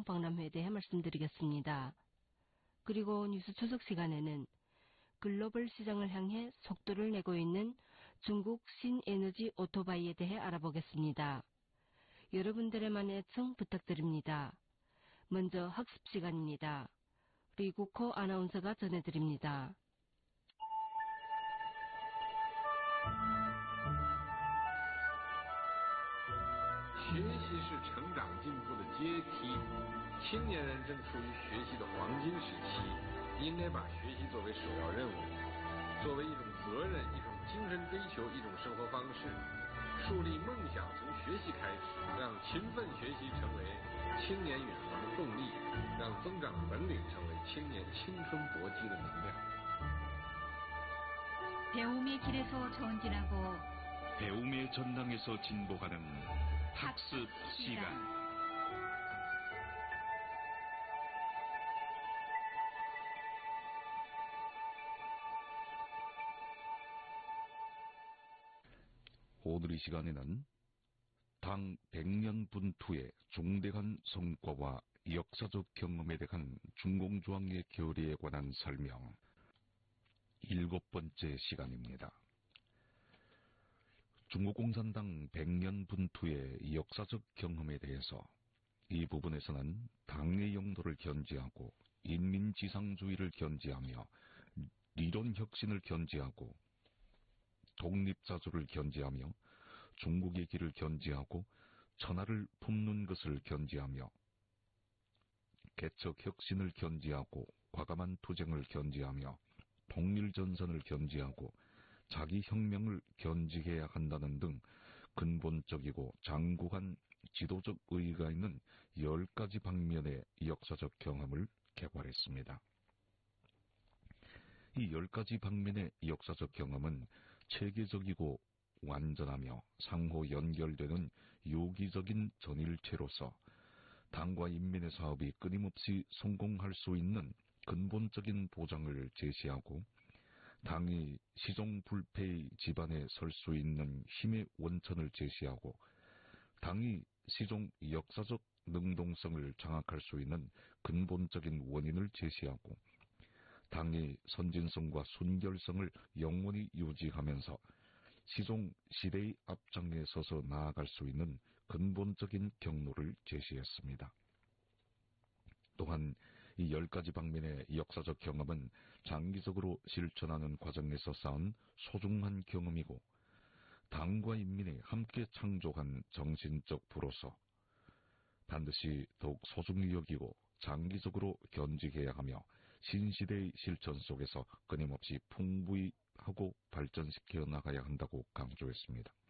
박람회에 대해 말씀드리겠습니다. 그리고 뉴스 추석 시간에는 글로벌 시장을 향해 속도를 내고 있는 중국 신에너지 오토바이에 대해 알아보겠습니다. 여러분들의 애청 부탁드립니다. 먼저 학습 시간입니다. 리구코 아나운서가 전해드립니다. 学习是成长进步的阶梯，青年人正处于学习的黄金时期，应该把学习作为首要任务，作为一种责任、一种精神追求、一种生活方式，树立梦想从学习开始，让勤奋学习成为青年远航的动力，让增长本领成为青年青春搏击的能量。 배움의 길에서 전진하고 배움의 전당에서 진보하는 학습 시간. 오늘 이 시간에는 당 100년 분투의 중대한 성과와 역사적 경험에 대한 중공주왕의 결의에 관한 설명 7번째 시간입니다. 중국공산당 100년 분투의 역사적 경험에 대해서 이 부분에서는 당의 용도를 견지하고 인민지상주의를 견지하며 리론혁신을 견지하고 독립자주를 견지하며 중국의 길을 견지하고 천하를 품는 것을 견지하며 개척혁신을 견지하고 과감한 투쟁을 견지하며 통일전선을 견지하고 자기혁명을 견지해야 한다는 등 근본적이고 장구한 지도적 의의가 있는 10가지 방면의 역사적 경험을 개발했습니다. 이 10가지 방면의 역사적 경험은 체계적이고 완전하며 상호 연결되는 유기적인 전일체로서 당과 인민의 사업이 끊임없이 성공할 수 있는 근본적인 보장을 제시하고 당이 시종불패의 지반에 설 수 있는 힘의 원천을 제시하고 당이 시종 역사적 능동성을 장악할 수 있는 근본적인 원인을 제시하고 당의 선진성과 순결성을 영원히 유지하면서 시종 시대의 앞장에 서서 나아갈 수 있는 근본적인 경로를 제시했습니다. 또한 이 10가지 방면의 역사적 경험은 장기적으로 실천하는 과정에서 쌓은 소중한 경험이고 당과 인민이 함께 창조한 정신적 부로서 반드시 더욱 소중히 여기고 장기적으로 견지해야 하며 신시대의 실천 속에서 끊임없이 풍부히 하고 발전시켜 나가야 한다고 강조했습니다.